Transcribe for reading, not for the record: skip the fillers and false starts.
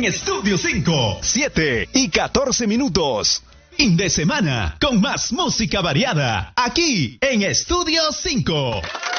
en Estudio 5. 7:14. Fin de semana con más música variada aquí en Estudio 5.